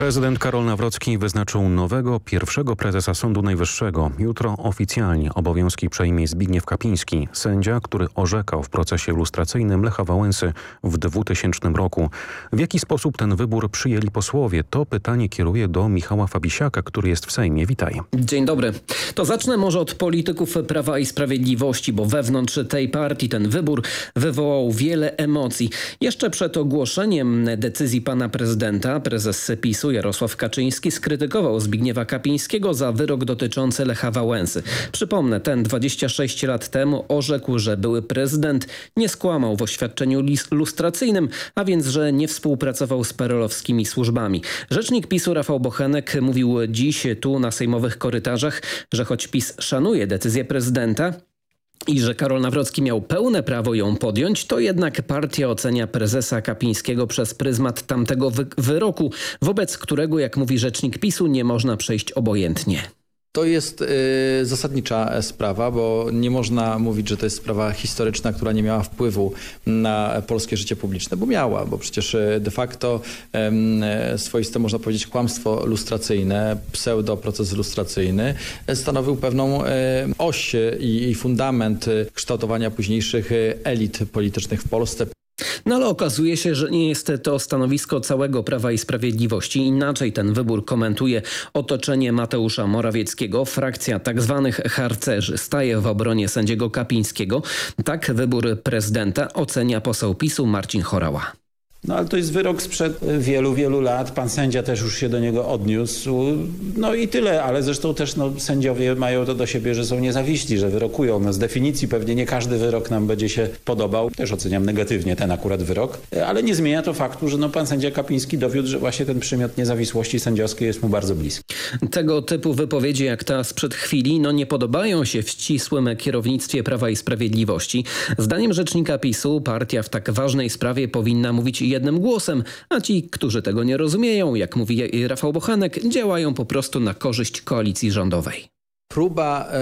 Prezydent Karol Nawrocki wyznaczył nowego pierwszego prezesa Sądu Najwyższego. Jutro oficjalnie obowiązki przejmie Zbigniew Kapiński, sędzia, który orzekał w procesie lustracyjnym Lecha Wałęsy w 2000 roku. W jaki sposób ten wybór przyjęli posłowie? To pytanie kieruję do Michała Fabisiaka, który jest w Sejmie. Witaj. Dzień dobry. To zacznę może od polityków Prawa i Sprawiedliwości, bo wewnątrz tej partii ten wybór wywołał wiele emocji. Jeszcze przed ogłoszeniem decyzji pana prezydenta prezes PiS-u Jarosław Kaczyński skrytykował Zbigniewa Kapińskiego za wyrok dotyczący Lecha Wałęsy. Przypomnę, ten 26 lat temu orzekł, że były prezydent nie skłamał w oświadczeniu lustracyjnym, a więc, że nie współpracował z perelowskimi służbami. Rzecznik PiS-u Rafał Bochenek mówił dziś tu na sejmowych korytarzach, że choć PiS szanuje decyzję prezydenta i że Karol Nawrocki miał pełne prawo ją podjąć, to jednak partia ocenia prezesa Kapińskiego przez pryzmat tamtego wyroku, wobec którego, jak mówi rzecznik PiS-u, nie można przejść obojętnie. To jest zasadnicza sprawa, bo nie można mówić, że to jest sprawa historyczna, która nie miała wpływu na polskie życie publiczne, bo miała, bo przecież de facto swoiste, można powiedzieć, kłamstwo lustracyjne, pseudoproces lustracyjny stanowił pewną oś i fundament kształtowania późniejszych elit politycznych w Polsce. No ale okazuje się, że nie jest to stanowisko całego Prawa i Sprawiedliwości. Inaczej ten wybór komentuje otoczenie Mateusza Morawieckiego. Frakcja tzw. harcerzy staje w obronie sędziego Kapińskiego. Tak wybór prezydenta ocenia poseł PiS-u Marcin Horała. No ale to jest wyrok sprzed wielu, wielu lat. Pan sędzia też już się do niego odniósł. No i tyle, ale zresztą też sędziowie mają to do siebie, że są niezawiśli, że wyrokują. No z definicji pewnie nie każdy wyrok nam będzie się podobał. Też oceniam negatywnie ten akurat wyrok, ale nie zmienia to faktu, że pan sędzia Kapiński dowiódł, że właśnie ten przymiot niezawisłości sędziowskiej jest mu bardzo bliski. Tego typu wypowiedzi jak ta sprzed chwili nie podobają się w ścisłym kierownictwie Prawa i Sprawiedliwości. Zdaniem rzecznika PiS-u partia w tak ważnej sprawie powinna mówić jednym głosem, a ci, którzy tego nie rozumieją, jak mówi Rafał Bochenek, działają po prostu na korzyść koalicji rządowej. Próba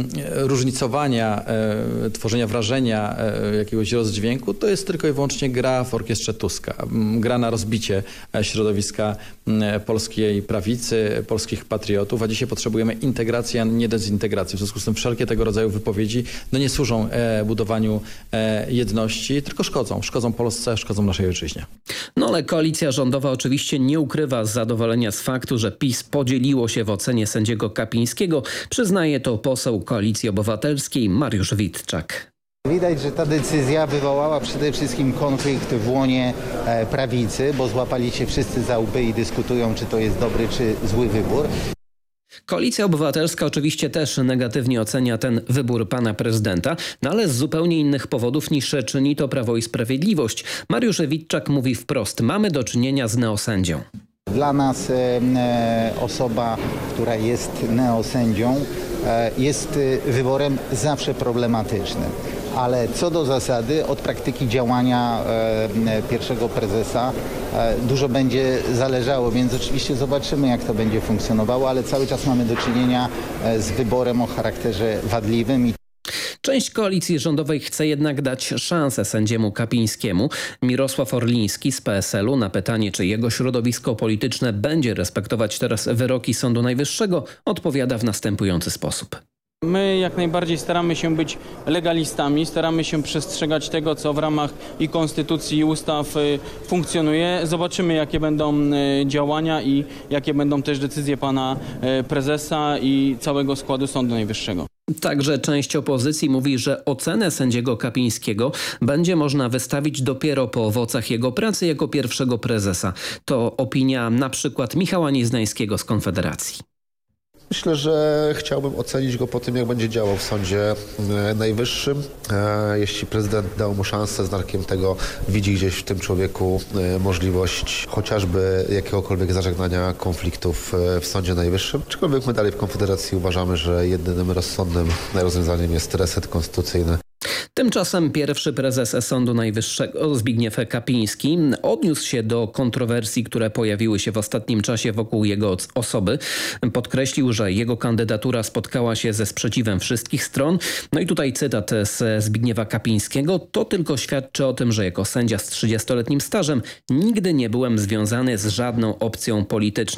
różnicowania, tworzenia wrażenia jakiegoś rozdźwięku to jest tylko i wyłącznie gra w orkiestrze Tuska. Gra na rozbicie środowiska polskiej prawicy, polskich patriotów, a dzisiaj potrzebujemy integracji, a nie dezintegracji. W związku z tym wszelkie tego rodzaju wypowiedzi nie służą budowaniu jedności, tylko szkodzą Polsce, szkodzą naszej ojczyźnie. No ale koalicja rządowa oczywiście nie ukrywa zadowolenia z faktu, że PiS podzieliło się w ocenie sędziego Kapińskiego. Przyznaje to poseł Koalicji Obywatelskiej Mariusz Witczak. Widać, że ta decyzja wywołała przede wszystkim konflikt w łonie prawicy, bo złapali się wszyscy za łby i dyskutują, czy to jest dobry, czy zły wybór. Koalicja Obywatelska oczywiście też negatywnie ocenia ten wybór pana prezydenta, ale z zupełnie innych powodów niż czyni to Prawo i Sprawiedliwość. Mariusz Witczak mówi wprost: mamy do czynienia z neosędzią. Dla nas osoba, która jest neosędzią, jest wyborem zawsze problematycznym. Ale co do zasady, od praktyki działania pierwszego prezesa dużo będzie zależało, więc oczywiście zobaczymy, jak to będzie funkcjonowało, ale cały czas mamy do czynienia z wyborem o charakterze wadliwym. Część koalicji rządowej chce jednak dać szansę sędziemu Kapińskiemu. Mirosław Orliński z PSL-u na pytanie, czy jego środowisko polityczne będzie respektować teraz wyroki Sądu Najwyższego, odpowiada w następujący sposób. My jak najbardziej staramy się być legalistami, staramy się przestrzegać tego, co w ramach i konstytucji, i ustaw funkcjonuje. Zobaczymy, jakie będą działania i jakie będą też decyzje pana prezesa i całego składu Sądu Najwyższego. Także część opozycji mówi, że ocenę sędziego Kapińskiego będzie można wystawić dopiero po owocach jego pracy jako pierwszego prezesa. To opinia na przykład Michała Nieznańskiego z Konfederacji. Myślę, że chciałbym ocenić go po tym, jak będzie działał w Sądzie Najwyższym. Jeśli prezydent dał mu szansę, znakiem tego widzi gdzieś w tym człowieku możliwość chociażby jakiegokolwiek zażegnania konfliktów w Sądzie Najwyższym. Aczkolwiek my dalej w Konfederacji uważamy, że jedynym rozsądnym rozwiązaniem jest reset konstytucyjny. Tymczasem pierwszy prezes Sądu Najwyższego Zbigniew Kapiński odniósł się do kontrowersji, które pojawiły się w ostatnim czasie wokół jego osoby. Podkreślił, że jego kandydatura spotkała się ze sprzeciwem wszystkich stron. No i tutaj cytat z Zbigniewa Kapińskiego. To tylko świadczy o tym, że jako sędzia z 30-letnim stażem nigdy nie byłem związany z żadną opcją polityczną.